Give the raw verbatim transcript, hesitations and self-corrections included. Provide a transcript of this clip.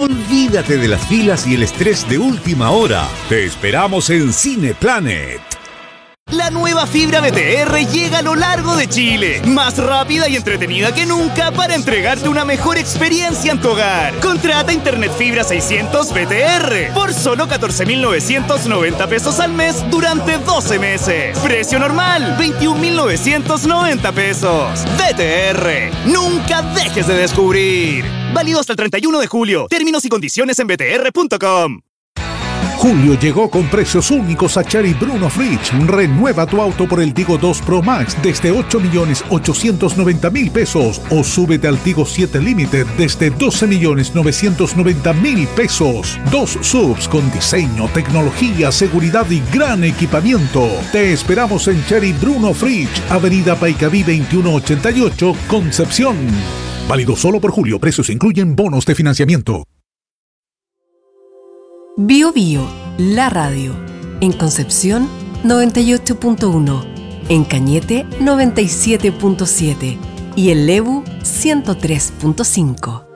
Olvídate de las filas y el estrés de última hora. Te esperamos en Cineplanet. La nueva fibra B T R llega a lo largo de Chile, más rápida y entretenida que nunca para entregarte una mejor experiencia en tu hogar. Contrata Internet Fibra seiscientos B T R por solo catorce mil novecientos noventa pesos al mes durante doce meses. Precio normal, veintiún mil novecientos noventa pesos. B T R, nunca dejes de descubrir. Válido hasta el treinta y uno de julio. Términos y condiciones en b t r punto com. Julio llegó con precios únicos a Cherry Bruno Fridge. Renueva tu auto por el Tigo dos Pro Max desde ocho millones ochocientos noventa mil pesos o súbete al Tigo siete Limited desde doce millones novecientos noventa mil pesos. Dos subs con diseño, tecnología, seguridad y gran equipamiento. Te esperamos en Cherry Bruno Fridge, Avenida Paicaví veintiuno ochenta y ocho, Concepción. Válido solo por julio. Precios incluyen bonos de financiamiento. Bio Bio, la radio. En Concepción, noventa y ocho punto uno. En Cañete, noventa y siete punto siete. Y en Lebu, ciento tres punto cinco.